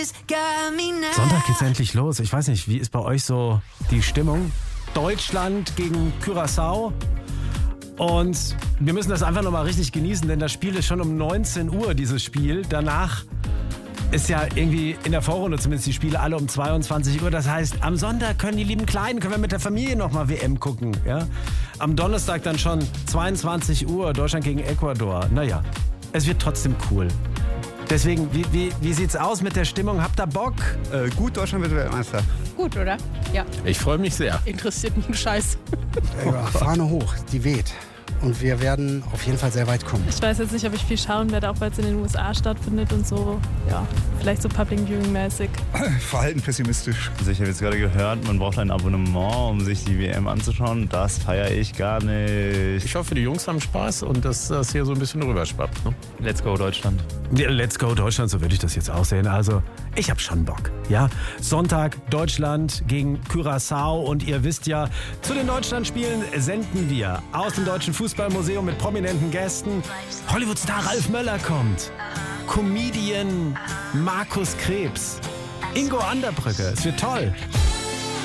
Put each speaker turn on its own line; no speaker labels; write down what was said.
Sonntag geht's endlich los. Ich weiß nicht, wie ist bei euch so die Stimmung? Deutschland gegen Curaçao. Und wir müssen das einfach nochmal richtig genießen, denn das Spiel ist schon um 19 Uhr, dieses Spiel. Danach ist ja irgendwie in der Vorrunde zumindest die Spiele alle um 22 Uhr. Das heißt, am Sonntag können die lieben Kleinen, können wir mit der Familie nochmal WM gucken. Ja? Am Donnerstag dann schon 22 Uhr, Deutschland gegen Ecuador. Naja, es wird trotzdem cool. Deswegen, wie sieht's aus mit der Stimmung? Habt ihr Bock?
Gut, Deutschland wird Weltmeister.
Gut, oder? Ja.
Ich freue mich sehr.
Interessiert mich ein Scheiß.
Ja, Fahne hoch, die weht. Und wir werden auf jeden Fall sehr weit kommen.
Ich weiß jetzt nicht, ob ich viel schauen werde, auch weil es in den USA stattfindet und so. Ja, vielleicht so Public Viewing-mäßig.
Verhalten pessimistisch.
Also ich habe jetzt gerade gehört, man braucht ein Abonnement, um sich die WM anzuschauen. Das feiere ich gar nicht.
Ich hoffe, die Jungs haben Spaß und dass das hier so ein bisschen rüberschwappt. Ne?
Let's go Deutschland.
Ja, let's go Deutschland, so würde ich das jetzt auch sehen. Also, ich habe schon Bock. Ja, Sonntag Deutschland gegen Curaçao und ihr wisst ja, zu den Deutschlandspielen senden wir aus dem Deutschen Fußballmuseum mit prominenten Gästen. Hollywood-Star Ralf Möller kommt. Comedian Markus Krebs. Ingo Anderbrücke. Es wird toll.